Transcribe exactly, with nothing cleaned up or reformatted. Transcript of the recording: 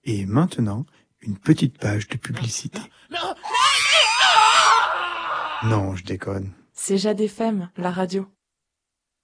Et maintenant, une petite page de publicité. Non, Non, je déconne. c'est Jade F M, la radio.